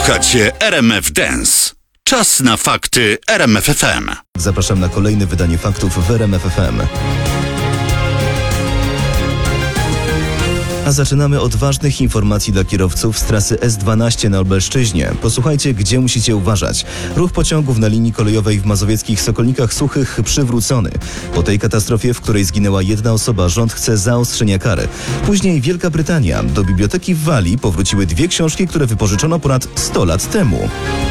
Słuchacie RMF Dance. Czas na fakty RMF FM. Zapraszam na kolejne wydanie faktów w RMF FM. A zaczynamy od ważnych informacji dla kierowców z trasy S12 na Lubelszczyźnie. Posłuchajcie, gdzie musicie uważać. Ruch pociągów na linii kolejowej w mazowieckich Sokolnikach Suchych przywrócony. Po tej katastrofie, w której zginęła jedna osoba, rząd chce zaostrzenia kary. Później Wielka Brytania. Do biblioteki w Walii powróciły dwie książki, które wypożyczono ponad 100 lat temu.